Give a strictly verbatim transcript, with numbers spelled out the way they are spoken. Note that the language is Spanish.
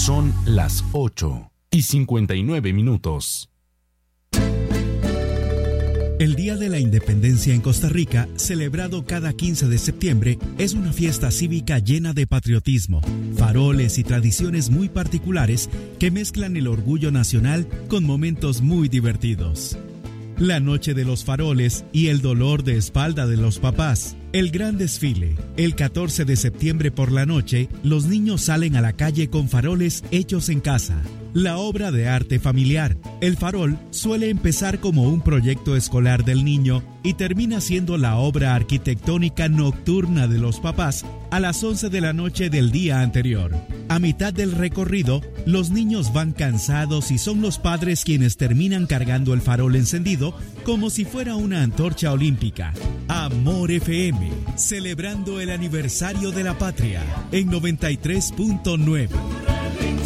Son las ocho y cincuenta y nueve minutos. El Día de la Independencia en Costa Rica, celebrado cada quince de septiembre, es una fiesta cívica llena de patriotismo, faroles y tradiciones muy particulares que mezclan el orgullo nacional con momentos muy divertidos. La noche de los faroles y el dolor de espalda de los papás. El gran desfile. El catorce de septiembre por la noche, los niños salen a la calle con faroles hechos en casa. La obra de arte familiar. El farol suele empezar como un proyecto escolar del niño y termina siendo la obra arquitectónica nocturna de los papás a las once de la noche del día anterior. A mitad del recorrido, los niños van cansados y son los padres quienes terminan cargando el farol encendido como si fuera una antorcha olímpica. Amor F M, celebrando el aniversario de la patria en noventa y tres punto nueve.